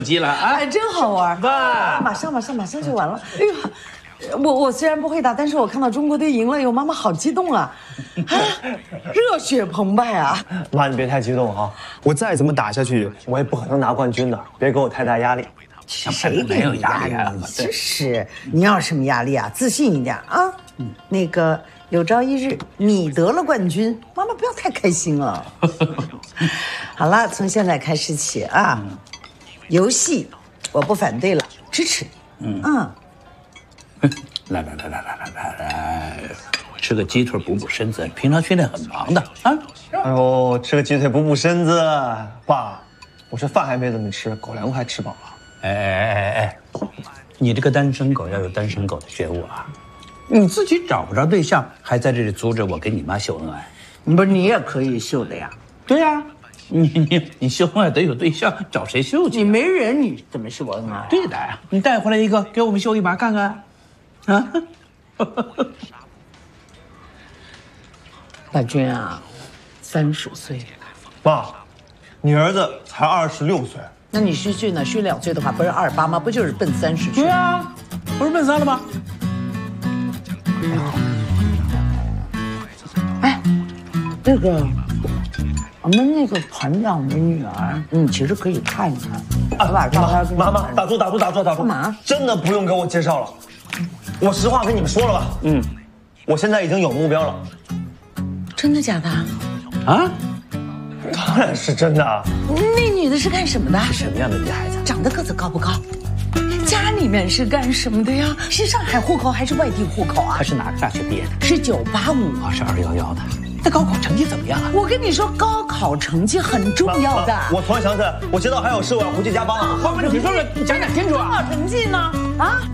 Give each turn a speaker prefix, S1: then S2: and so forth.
S1: 机了啊！
S2: 哎，真好玩！
S1: 爸，
S2: 马上就完了。哎呦，我虽然不会打，但是我看到中国队赢了以后，妈妈好激动啊，热血澎湃啊！
S3: 妈，你别太激动哈，我再怎么打下去，我也不可能拿冠军的，别给我太大压力。
S2: 谁给你压力啊？真是，你要什么压力啊？自信一点啊！那个有朝一日你得了冠军，妈妈不要太开心了。好了，从现在开始起啊，游戏我不反对了，支持你。
S1: 来，吃个鸡腿补补身子，平常训练很忙的啊。
S3: 哎呦，吃个鸡腿补补身子，爸，我这饭还没怎么吃，狗粮快吃饱了。
S1: 哎，你这个单身狗要有单身狗的觉悟啊！你自己找不着对象，还在这里阻止我跟你妈秀恩爱。
S2: 不是你也可以秀的呀？
S1: 对呀，你秀恩爱得有对象，找谁秀去？
S2: 你没人，你怎么秀恩爱？
S1: 对的，你带回来一个，给我们秀一把看看。啊，
S2: 大军啊，30岁，
S3: 妈，你儿子才26岁。
S2: 那你虚岁呢？虚2岁的话，不是28吗？不就是奔30去？
S1: 对啊，不是奔3了吗？
S2: 哎，那个，我们那个团长的女儿，其实可以看一看。我把照片给你
S3: 妈，打住！
S2: 干嘛？
S3: 真的不用给我介绍了，我实话跟你们说了吧。我现在已经有目标了。
S2: 真的假的？
S1: 啊？
S3: 当然是真的啊。
S2: 那女的是干什么的？
S3: 什么样的女孩子？
S2: 长得个子高不高？家里面是干什么的呀？是上海户口还是外地户口啊？
S1: 他是哪个大学毕业的？
S2: 是985
S1: 啊，是211的。那高考成绩怎么样啊？
S2: 我跟你说，高考成绩很重要的。
S3: 我突然想起来，我街道还有事，我要回去加班了。
S1: 你说说，讲清楚啊！
S2: 高考成绩呢？啊？